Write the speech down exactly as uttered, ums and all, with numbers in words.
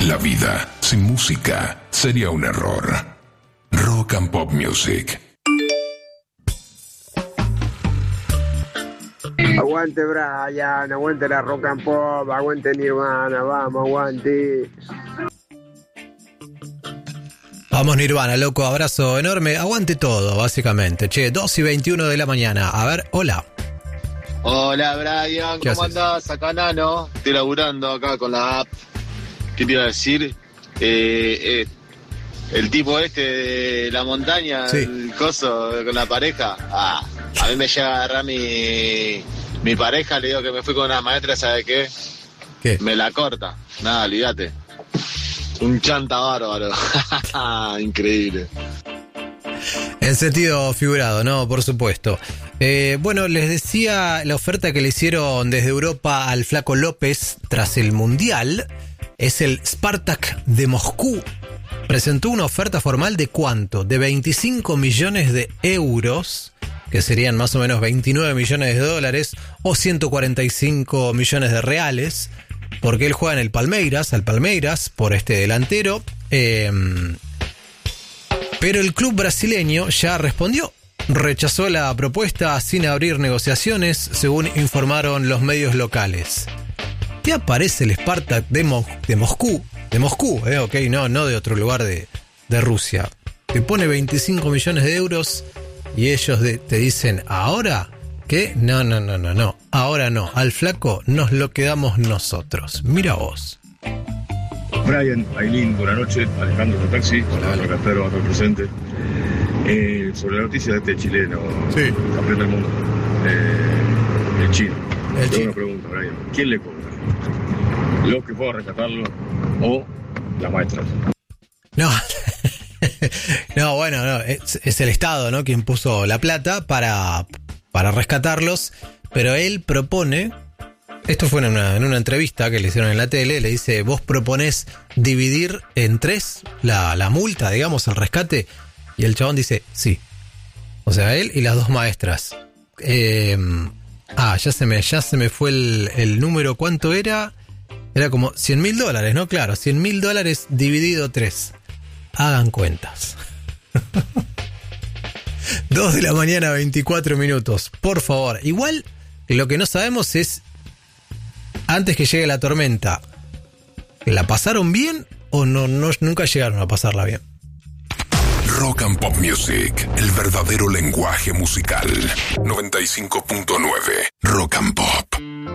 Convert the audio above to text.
La vida sin música sería un error. Rock and Pop Music. Aguante Brian, aguante la Rock and Pop, aguante Nirvana, vamos, aguante. Vamos Nirvana, loco, abrazo enorme, aguante todo, básicamente. Che, dos y veintiuno de la mañana. A ver, hola. Hola Brian, ¿cómo andás? Acá Nano, estoy laburando acá con la app. ¿Qué te iba a decir? Eh, eh, el tipo este de la montaña, sí. El coso con la pareja. Ah, a mí me llega a agarrar mi, mi pareja, le digo que me fui con una maestra, ¿sabe qué? ¿Qué? Me la corta. Nada, olvídate. Un chanta bárbaro. Increíble. En sentido figurado, ¿no? Por supuesto. Eh, bueno, les decía la oferta que le hicieron desde Europa al Flaco López tras el Mundial. Es el Spartak de Moscú. Presentó una oferta formal de ¿cuánto? De veinticinco millones de euros, que serían más o menos veintinueve millones de dólares o ciento cuarenta y cinco millones de reales, porque él juega en el Palmeiras, al Palmeiras, por este delantero. Eh, pero el club brasileño ya respondió. Rechazó la propuesta sin abrir negociaciones, según informaron los medios locales. ¿Qué aparece el Spartak de, Mo- de Moscú? De Moscú, eh, ok, no, no de otro lugar de, de Rusia. Te pone veinticinco millones de euros y ellos de, te dicen, ¿ahora qué? No, no, no, no, no. Ahora no. Al flaco nos lo quedamos nosotros. Mira vos. Brian, Ailín, buenas noches. Alejandro de Taxi. Hola, acá espero acá presente. Eh, sobre la noticia de este chileno, sí. Campeón del mundo, eh, el chino. El Tengo chino. una pregunta, Brian. ¿Quién le cobra? ¿Los que fueron a rescatarlo o la maestra? No, no, bueno, no, es, es el Estado, ¿no? Quien puso la plata para, para rescatarlos, pero él propone, esto fue en una, en una entrevista que le hicieron en la tele, le dice, vos proponés dividir en tres la, la multa, digamos, el rescate, y el chabón dice, sí. O sea, él y las dos maestras. Eh, ah, ya se me, ya se me fue el, el número, ¿cuánto era? Era como cien mil dólares, ¿no? Claro, cien mil dólares dividido tres. Hagan cuentas. Dos de la mañana, veinticuatro minutos. Por favor. Igual, lo que no sabemos es, antes que llegue la tormenta, ¿la pasaron bien o no, no nunca llegaron a pasarla bien? Rock and Pop Music, el verdadero lenguaje musical. noventa y cinco punto nueve Rock and Pop.